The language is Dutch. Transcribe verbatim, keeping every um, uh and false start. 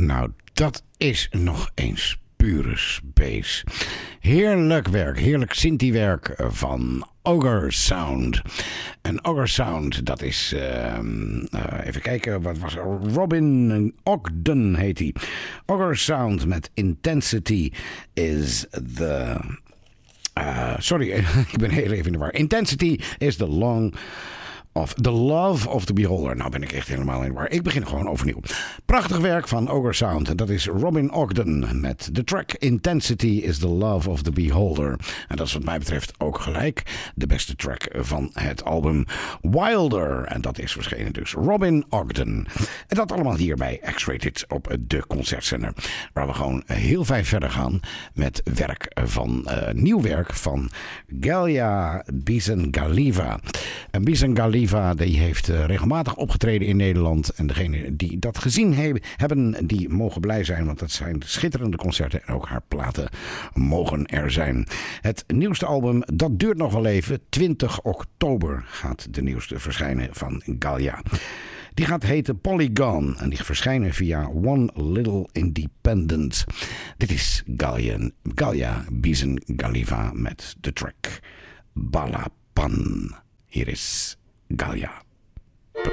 Nou, dat is nog eens pure space. Heerlijk werk, heerlijk Synthie-werk van Ogre Sound. En Ogre Sound, dat is, uh, uh, even kijken, wat was er? Robin Ogden heet hij. Ogre Sound met Intensity is the... Uh, sorry, ik ben heel even in de war. Intensity is the long... of The Love of the Beholder. Nou ben ik echt helemaal in de war. Ik begin gewoon overnieuw. Prachtig werk van Ogre Sound. En dat is Robin Ogden met de track Intensity is the Love of the Beholder. En dat is wat mij betreft ook gelijk de beste track van het album Wilder. En dat is verschenen dus Robin Ogden. En dat allemaal hier bij X-Rated op de Concertzender. Waar we gewoon heel fijn verder gaan met werk van, uh, nieuw werk van Galia Bizengaliva. En Bizengaliva die heeft uh, regelmatig opgetreden in Nederland. En degenen die dat gezien he- hebben, die mogen blij zijn. Want dat zijn schitterende concerten. En ook haar platen mogen er zijn. Het nieuwste album, dat duurt nog wel even. twintig oktober gaat de nieuwste verschijnen van Galia. Die gaat heten Polygon. En die verschijnen via One Little Independent. Dit is Galia, Galia Bizengaliva met de track Balapan. Hier is Galia.